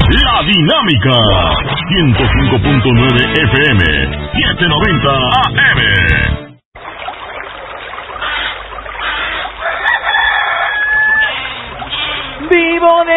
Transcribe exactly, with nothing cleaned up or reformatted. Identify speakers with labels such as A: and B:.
A: La Dinámica. ciento cinco punto nueve F M. setecientos noventa A M.
B: Vivo de